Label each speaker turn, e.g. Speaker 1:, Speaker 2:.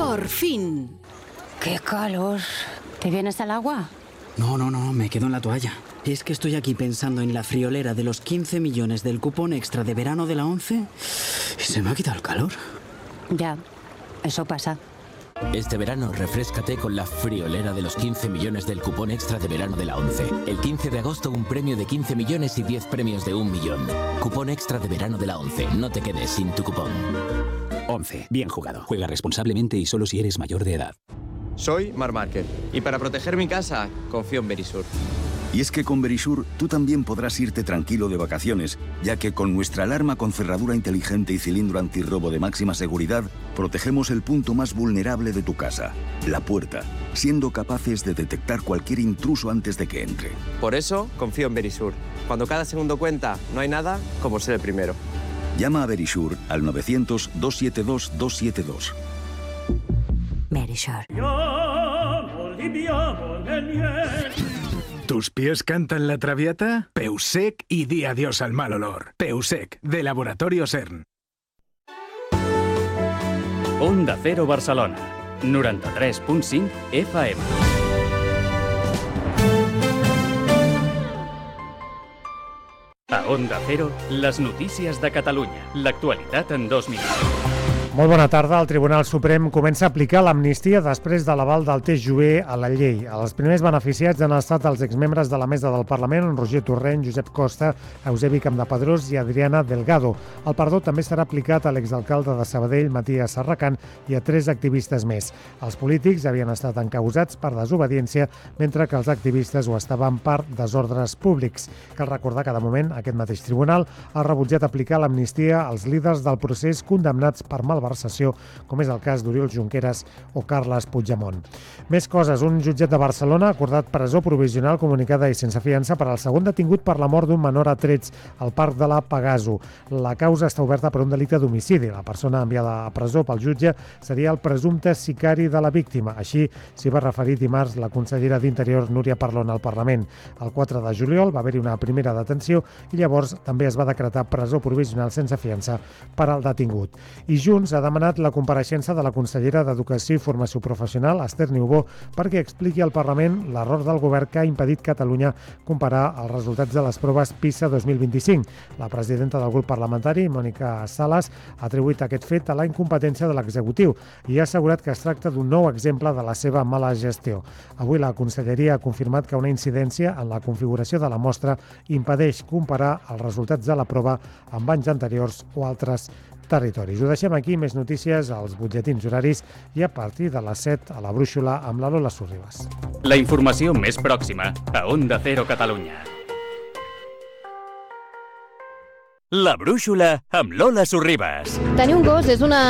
Speaker 1: Por fin.
Speaker 2: ¡Qué calor! ¿Te vienes al agua?
Speaker 3: No, me quedo en la toalla. Es que estoy aquí pensando en la friolera de los 15 millones del cupón extra de verano de la 11 y se me ha quitado el calor.
Speaker 2: Ya, eso pasa.
Speaker 4: Este verano, refréscate con la friolera de los 15 millones del cupón extra de verano de la 11. El 15 de agosto, un premio de 15 millones y 10 premios de 1 millón. Cupón extra de verano de la 11. No te quedes sin tu cupón.
Speaker 5: 11. Bien jugado. Juega responsablemente y solo si eres mayor de edad.
Speaker 6: Soy Marc Márquez y para proteger mi casa, confío en Verisur.
Speaker 7: Y es que con Verisur tú también podrás irte tranquilo de vacaciones, ya que con nuestra alarma con cerradura inteligente y cilindro antirrobo de máxima seguridad, protegemos el punto más vulnerable de tu casa, la puerta, siendo capaces de detectar cualquier intruso antes de que entre.
Speaker 6: Por eso, confío en Verisur. Cuando cada segundo cuenta, no hay nada como ser el primero.
Speaker 7: Llama a Verisur al 900-272-272.
Speaker 2: Verisur.
Speaker 8: ¿Tus pies cantan la traviata? Peusec y di adiós al mal olor. Peusec, de Laboratorio CERN.
Speaker 9: Onda Cero Barcelona, 93.5 FM. A Onda Cero, les notícies de Catalunya. L'actualitat en 2 minuts.
Speaker 10: Molt bona tarda. El Tribunal Suprem comença a aplicar l'amnistia després de l'aval del TJUE a la llei. Els primers beneficiats han estat els exmembres de la mesa del Parlament, Roger Torrent, Josep Costa, Eusebi Campdepadrós i Adriana Delgado. El perdó també serà aplicat a l'exalcalde de Sabadell, Matías Serracant, i a 3 activistes més. Els polítics havien estat encausats per desobediència, mentre que els activistes ho estaven per desordres públics. Cal recordar que, de moment, aquest mateix tribunal ha rebutjat aplicar l'amnistia als líders del procés condemnats per malversació, com és el cas d'Oriol Junqueras o Carles Puigdemont. Més coses. Un jutjat de Barcelona ha acordat presó provisional comunicada i sense fiança per al segon detingut per la mort d'un menor a trets al parc de la Pegaso. La causa està oberta per un delicte d'homicidi. La persona enviada a presó pel jutge seria el presumpte sicari de la víctima. Així s'hi va referir dimarts la consellera d'Interior, Núria Parlon, al Parlament. El 4 de juliol va haver-hi una primera detenció i llavors també es va decretar presó provisional sense fiança per al detingut. I Junts ha demanat la compareixença de la consellera d'Educació i Formació Professional, Esther Niubó, perquè expliqui al Parlament l'error del govern que ha impedit Catalunya comparar els resultats de les proves PISA 2025. La presidenta del grup parlamentari, Mònica Sales, ha atribuït aquest fet a la incompetència de l'executiu i ha assegurat que es tracta d'un nou exemple de la seva mala gestió. Avui la conselleria ha confirmat que una incidència en la configuració de la mostra impedeix comparar els resultats de la prova amb anys anteriors o altres territoris. Ho deixem aquí, més notícies als butlletins horaris i a partir de les 7 a la Brúixola amb la Lola Sorribas.
Speaker 9: La informació més pròxima a Onda Cero Catalunya. La Brúixola amb Lola Sorribas.
Speaker 11: Tenir un gos és una